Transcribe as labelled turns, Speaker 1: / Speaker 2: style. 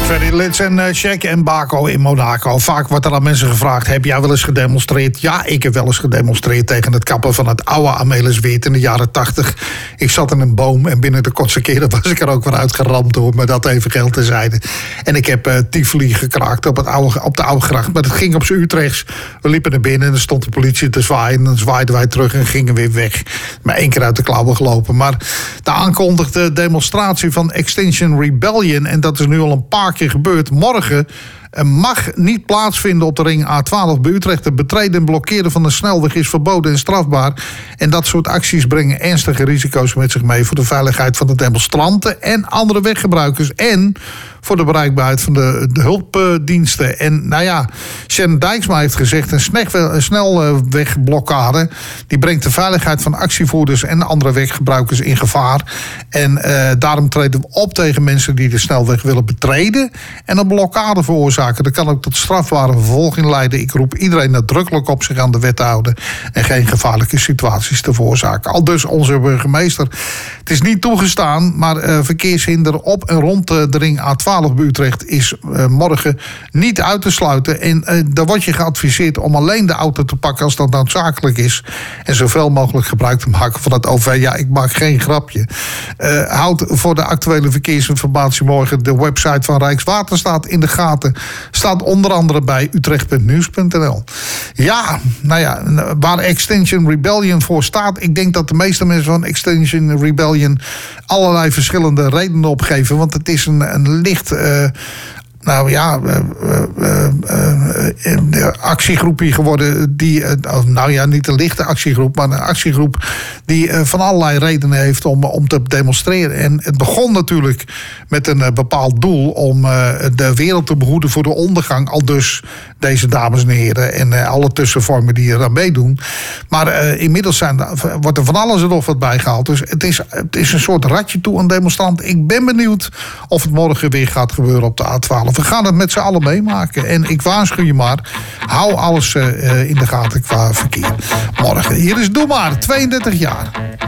Speaker 1: Ferry Lits en Check en Baco in Monaco. Vaak wordt er aan mensen gevraagd: heb jij wel eens gedemonstreerd? Ja, ik heb wel eens gedemonstreerd tegen het kappen van het oude Amelisweerd in de jaren 80. Ik zat in een boom en binnen de kortste keren was ik er ook weer uitgeramd door. Maar dat even geld terzijde. En ik heb Tivoli gekraakt op de oude gracht. Maar dat ging op z'n Utrechts. We liepen naar binnen en er stond de politie te zwaaien. En dan zwaaiden wij terug en gingen weer weg. Maar 1 keer uit de klauwen gelopen. Maar de aankondigde demonstratie van Extinction Rebellion, en dat is nu al een paar keer gebeurd, morgen mag niet plaatsvinden op de ring A12 bij Utrecht. Het betreden en blokkeren van de snelweg is verboden en strafbaar. En dat soort acties brengen ernstige risico's met zich mee voor de veiligheid van de demonstranten en andere weggebruikers. En voor de bereikbaarheid van de hulpdiensten. En nou ja, Sharon Dijksma heeft gezegd: een snelwegblokkade die brengt de veiligheid van actievoerders en andere weggebruikers in gevaar. En daarom treden we op tegen mensen die de snelweg willen betreden en een blokkade veroorzaken. Dat kan ook tot strafbare vervolging leiden. Ik roep iedereen nadrukkelijk op zich aan de wet te houden en geen gevaarlijke situaties te veroorzaken. Aldus onze burgemeester. Het is niet toegestaan, maar verkeershinder op en rond de ring A12 bij Utrecht is morgen niet uit te sluiten. En daar wordt je geadviseerd om alleen de auto te pakken als dat noodzakelijk is. En zoveel mogelijk gebruik te maken van het OV. Ja, ik maak geen grapje. Houd voor de actuele verkeersinformatie morgen de website van Rijkswaterstaat in de gaten. Staat onder andere bij utrecht.nieuws.nl. Ja, nou ja, waar Extinction Rebellion voor staat. Ik denk dat de meeste mensen van Extinction Rebellion allerlei verschillende redenen opgeven. Want het is een licht actiegroepje geworden die, niet een lichte actiegroep, maar een actiegroep die van allerlei redenen heeft om te demonstreren. En het begon natuurlijk met een bepaald doel om de wereld te behoeden voor de ondergang. Aldus deze dames en heren en alle tussenvormen die er aan meedoen. Maar inmiddels wordt er van alles en nog wat bijgehaald. Dus het is een soort ratje toe aan demonstranten. Ik ben benieuwd of het morgen weer gaat gebeuren op de A12. We gaan het met z'n allen meemaken. En ik waarschuw je maar, hou alles in de gaten qua verkeer. Morgen. Hier is Doe Maar, 32 jaar.